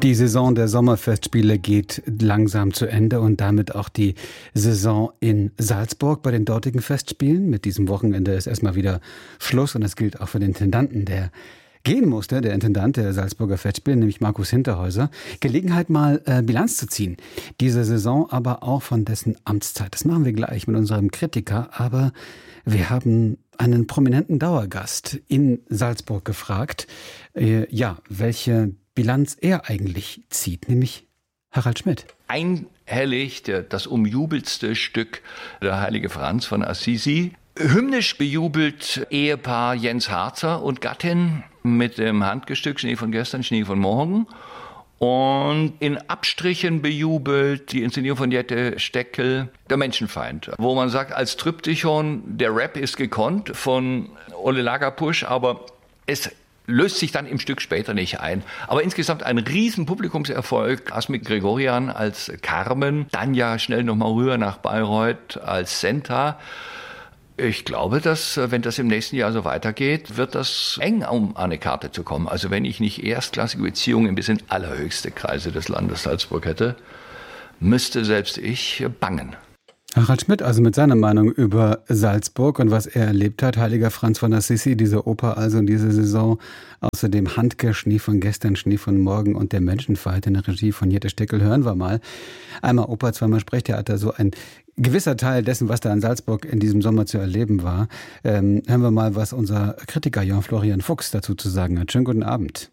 Die Saison der Sommerfestspiele geht langsam zu Ende und damit auch die Saison in Salzburg bei den dortigen Festspielen. Mit diesem Wochenende ist erstmal wieder Schluss und das gilt auch für den Intendanten, der gehen musste, der Intendant der Salzburger Festspiele, nämlich Markus Hinterhäuser. Gelegenheit mal Bilanz zu ziehen. Diese Saison, aber auch von dessen Amtszeit. Das machen wir gleich mit unserem Kritiker, aber wir haben einen prominenten Dauergast in Salzburg gefragt, welche Bilanz er eigentlich zieht, nämlich Harald Schmidt. Einhellig das umjubelste Stück Der heilige Franz von Assisi. Hymnisch bejubelt Ehepaar Jens Harzer und Gattin mit dem Handgestück Schnee von gestern, Schnee von morgen. Und in Abstrichen bejubelt die Inszenierung von Jette Steckel, Der Menschenfeind, wo man sagt, als Triptychon, der Rap ist gekonnt von Olle Lagerpusch, aber es löst sich dann im Stück später nicht ein. Aber insgesamt ein riesen Publikumserfolg. Asmik Gregorian als Carmen, dann ja schnell nochmal rüber nach Bayreuth als Senta. Ich glaube, dass, wenn das im nächsten Jahr so weitergeht, wird das eng, um an eine Karte zu kommen. Also wenn ich nicht erstklassige Beziehungen bis in allerhöchste Kreise des Landes Salzburg hätte, müsste selbst ich bangen. Harald Schmidt, also mit seiner Meinung über Salzburg und was er erlebt hat. Heiliger Franz von Assisi, diese Oper also in dieser Saison. Außerdem Handke, Schnee von gestern, Schnee von morgen und Der Menschenfeind in der Regie von Jette Steckel. Hören wir mal. Einmal Oper, zweimal Sprechtheater, so ein gewisser Teil dessen, was da in Salzburg in diesem Sommer zu erleben war. Hören wir mal, was unser Kritiker Jan-Florian Fuchs dazu zu sagen hat. Schönen guten Abend.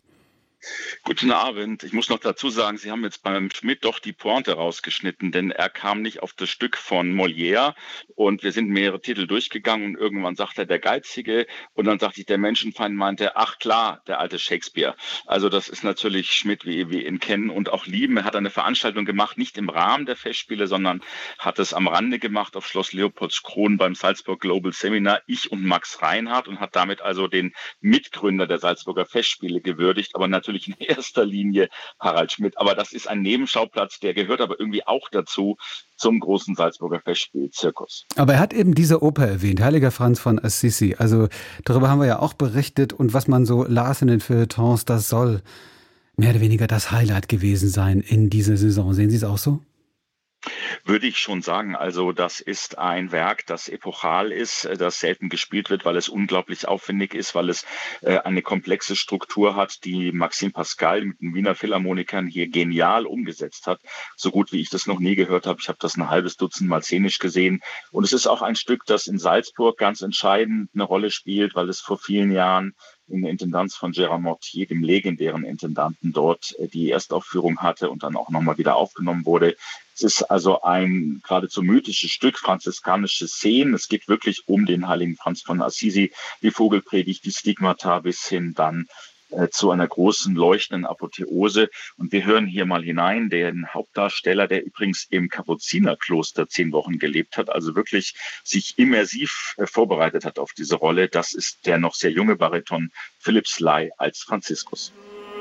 Guten Abend. Ich muss noch dazu sagen, Sie haben jetzt beim Schmidt doch die Pointe rausgeschnitten, denn er kam nicht auf das Stück von Molière und wir sind mehrere Titel durchgegangen und irgendwann sagte er der Geizige und dann sagte ich, der Menschenfeind meinte, ach klar, der alte Shakespeare. Also das ist natürlich Schmidt, wie wir ihn kennen und auch lieben. Er hat eine Veranstaltung gemacht, nicht im Rahmen der Festspiele, sondern hat es am Rande gemacht auf Schloss Leopoldskron beim Salzburg Global Seminar, ich und Max Reinhardt, und hat damit also den Mitgründer der Salzburger Festspiele gewürdigt, aber natürlich in erster Linie Harald Schmidt. Aber das ist ein Nebenschauplatz, der gehört aber irgendwie auch dazu, zum großen Salzburger Festspielzirkus. Aber er hat eben diese Oper erwähnt, Heiliger Franz von Assisi. Also darüber haben wir ja auch berichtet und was man so las in den Feuilletons, das soll mehr oder weniger das Highlight gewesen sein in dieser Saison. Sehen Sie es auch so? Würde ich schon sagen. Also das ist ein Werk, das epochal ist, das selten gespielt wird, weil es unglaublich aufwendig ist, weil es eine komplexe Struktur hat, die Maxime Pascal mit den Wiener Philharmonikern hier genial umgesetzt hat. So gut wie ich das noch nie gehört habe. Ich habe das ein halbes Dutzend Mal szenisch gesehen. Und es ist auch ein Stück, das in Salzburg ganz entscheidend eine Rolle spielt, weil es vor vielen Jahren in der Intendanz von Gérard Mortier, dem legendären Intendanten, dort die Erstaufführung hatte und dann auch nochmal wieder aufgenommen wurde. Es ist also ein geradezu mythisches Stück, franziskanische Szenen. Es geht wirklich um den heiligen Franz von Assisi, die Vogelpredigt, die Stigmata bis hin dann zu einer großen leuchtenden Apotheose. Und wir hören hier mal hinein den Hauptdarsteller, der übrigens im Kapuzinerkloster 10 Wochen gelebt hat, also wirklich sich immersiv vorbereitet hat auf diese Rolle. Das ist der noch sehr junge Bariton Philipp Sly als Franziskus.